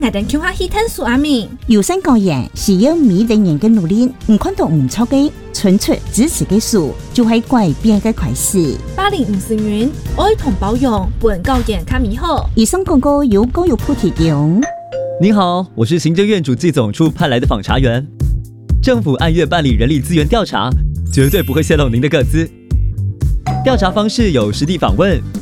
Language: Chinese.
我等求下去探索阿明。 友善高原是要每个人的努力，唔看到唔错嘅，纯粹支持嘅事，就係改變嘅開始。 805元愛同保養，本高原較美好。 以上廣告由高友鋪提供。 您好，我是行政院主計總處派來的訪查員。政府按月辦理人力資源調查，絕對不會泄露您的個資。調查方式有實地訪問、